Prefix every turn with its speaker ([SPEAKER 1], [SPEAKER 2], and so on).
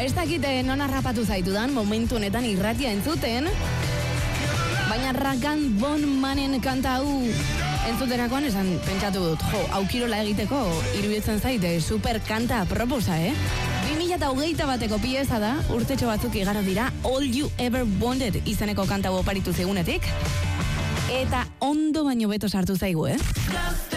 [SPEAKER 1] Ez dakit non harrapatu zaitudan momentu honetan irratia entzuten, baina Ragan Bon Manen kanta hau entzuterakoan esan pentsatu dut, aukirola egiteko iruditzen zaite super kanta proposa, 2021 pieza da, urtetxo batzuk igaro dira, All You Ever Wanted izeneko kanta hau oparitu zegunetik, eta ondo baino beto sartu zaigu,